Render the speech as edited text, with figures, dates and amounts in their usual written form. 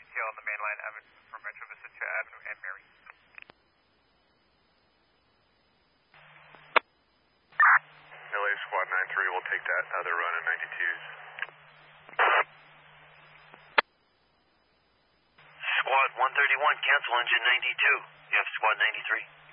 ETL on the main line, Evans from Metro Vista to Avenue and Mary. LA Squad 9-3 will take that other run in 92s. Squad 131, cancel engine 92. You have Squad 93.